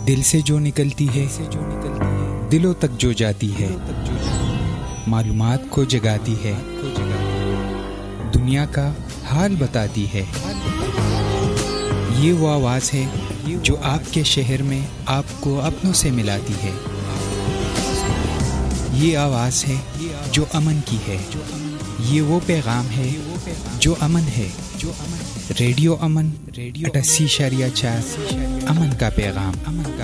दिल से जो निकलती है दिलों तक जो जाती है, मालूमात को जगाती है, दुनिया का हाल बताती है। ये वो आवाज़ है जो आपके शहर में आपको अपनों से मिलाती है। ये आवाज़ है जो अमन की है। ये वो पैगाम है जो अमन है। रेडियो अमन 88.4 अमन का पैगाम।